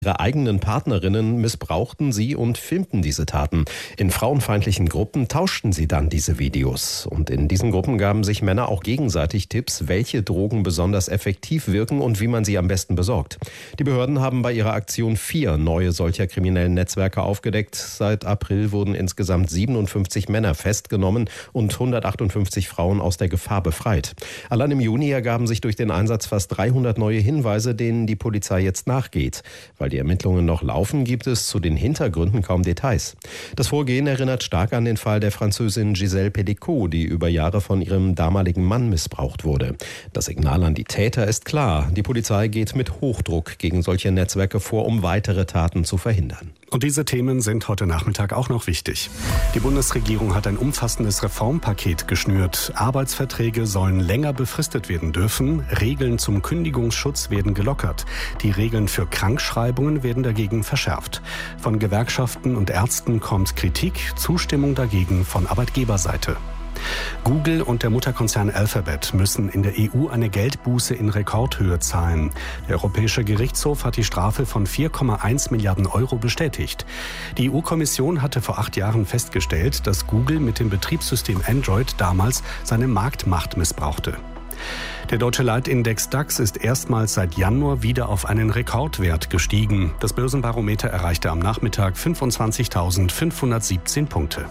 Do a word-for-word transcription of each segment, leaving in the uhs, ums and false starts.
Ihre eigenen Partnerinnen missbrauchten sie und filmten diese Taten. In frauenfeindlichen Gruppen tauschten sie dann diese Videos. Und in diesen Gruppen gaben sich Männer auch gegenseitig Tipps, welche Drogen besonders effektiv wirken und wie man sie am besten besorgt. Die Behörden haben bei ihrer Aktion vier neue solcher kriminellen Netzwerke aufgedeckt. Seit April wurden insgesamt siebenundfünfzig Männer festgenommen und hundertachtundfünfzig Frauen aus der Gefahr befreit. Allein im Juni ergaben sich durch den Einsatz fast dreihundert neue Hinweise, denen die Polizei jetzt nachgeht. Weil die Ermittlungen noch laufen, gibt es zu den Hintergründen kaum Details. Das Vorgehen erinnert stark an den Fall der Französin Gisèle Pelicot, die über Jahre von ihrem damaligen Mann missbraucht wurde. Das Signal an die Täter ist klar. Die Polizei geht mit Hochdruck gegen solche Netzwerke vor, um weitere Taten zu verhindern. Und diese Themen sind heute Nachmittag auch noch wichtig. Die Bundesregierung hat ein umfassendes Reformpaket geschnürt. Arbeitsverträge sollen länger befristet werden dürfen. Regeln zum Kündigungsschutz werden gelockert. Die Regeln für Krankschreibungen werden dagegen verschärft. Von Gewerkschaften und Ärzten kommt Kritik, Zustimmung dagegen von Arbeitgeberseite. Google und der Mutterkonzern Alphabet müssen in der E U eine Geldbuße in Rekordhöhe zahlen. Der Europäische Gerichtshof hat die Strafe von vier Komma eins Milliarden Euro bestätigt. Die E U-Kommission hatte vor acht Jahren festgestellt, dass Google mit dem Betriebssystem Android damals seine Marktmacht missbrauchte. Der deutsche Leitindex DAX ist erstmals seit Januar wieder auf einen Rekordwert gestiegen. Das Börsenbarometer erreichte am Nachmittag fünfundzwanzigtausendfünfhundertsiebzehn Punkte.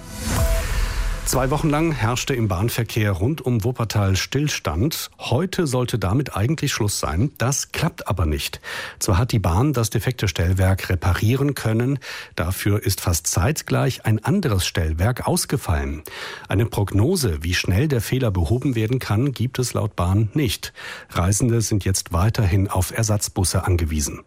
Zwei Wochen lang herrschte im Bahnverkehr rund um Wuppertal Stillstand. Heute sollte damit eigentlich Schluss sein. Das klappt aber nicht. Zwar hat die Bahn das defekte Stellwerk reparieren können, dafür ist fast zeitgleich ein anderes Stellwerk ausgefallen. Eine Prognose, wie schnell der Fehler behoben werden kann, gibt es laut Bahn nicht. Reisende sind jetzt weiterhin auf Ersatzbusse angewiesen.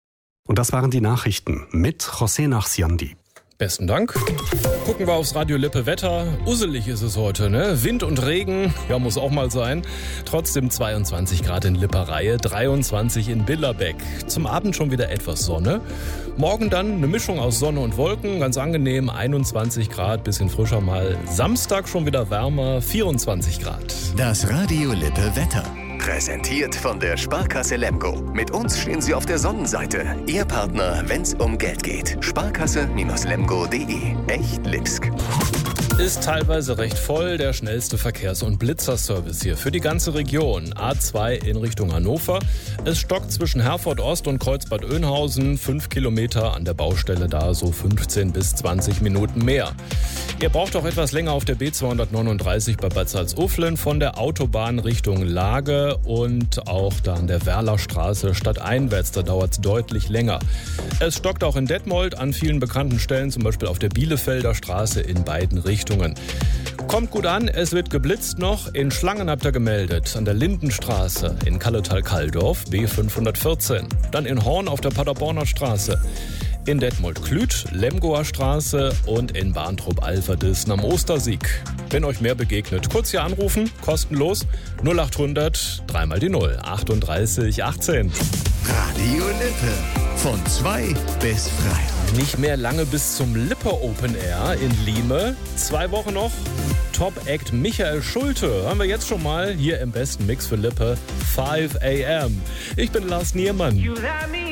Und das waren die Nachrichten mit José Nachsiandi. Besten Dank. Gucken wir aufs Radio Lippe Wetter. Usselig ist es heute, ne? Wind und Regen, ja, muss auch mal sein. Trotzdem zweiundzwanzig Grad in Lipperreihe, dreiundzwanzig in Billerbeck. Zum Abend schon wieder etwas Sonne. Morgen dann eine Mischung aus Sonne und Wolken, ganz angenehm, einundzwanzig Grad, bisschen frischer mal. Samstag schon wieder wärmer, vierundzwanzig Grad. Das Radio Lippe Wetter. Präsentiert von der Sparkasse Lemgo. Mit uns stehen Sie auf der Sonnenseite. Ihr Partner, wenn's um Geld geht. Sparkasse Lemgo punkt de. Echt Lipsk. Ist teilweise recht voll, der schnellste Verkehrs- und Blitzerservice hier für die ganze Region. A zwei in Richtung Hannover. Es stockt zwischen Herford Ost und Kreuzbad Oeynhausen. Fünf Kilometer an der Baustelle da, so fünfzehn bis zwanzig Minuten mehr. Ihr braucht auch etwas länger auf der B zweihundertneununddreißig bei Bad Salzuflen von der Autobahn Richtung Lage und auch da an der Werlerstraße stadteinwärts. Da dauert es deutlich länger. Es stockt auch in Detmold an vielen bekannten Stellen, zum Beispiel auf der Bielefelder Straße in beiden Richtungen. Kommt gut an, es wird geblitzt noch. In Schlangen habt ihr gemeldet, an der Lindenstraße, in Kalletal-Kalldorf, B fünfhundertvierzehn. Dann in Horn auf der Paderborner Straße. In Detmold-Klüt, Lemgoer Straße und in Bahntrupp-Alverdissen am Ostersieg. Wenn euch mehr begegnet, kurz hier anrufen, kostenlos, null achthundert, dreimal die null, achtunddreißig achtzehn. Radio Lippe, von zwei bis frei. Nicht mehr lange bis zum Lippe Open Air in Lieme. Zwei Wochen noch. Top-Act Michael Schulte. Hören wir jetzt schon mal hier im besten Mix für Lippe, five a m. Ich bin Lars Niermann.